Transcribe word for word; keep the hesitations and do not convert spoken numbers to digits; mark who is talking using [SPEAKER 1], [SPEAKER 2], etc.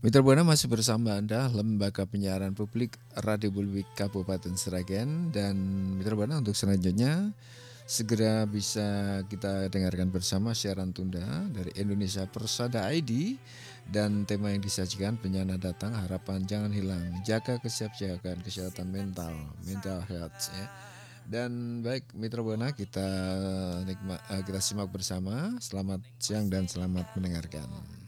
[SPEAKER 1] Mitra Buana masih bersama Anda, Lembaga Penyiaran Publik Radio Bulbik Kabupaten Sragen. Dan Mitra Buana untuk selanjutnya segera bisa kita dengarkan bersama siaran tunda dari Indonesia Persada I D. Dan tema yang disajikan penyana datang, harapan jangan hilang, jaga kesiapsiagaan kesehatan mental, mental health ya. Dan baik Mitra Buana, kita nikmat, kita simak bersama. Selamat siang dan selamat mendengarkan.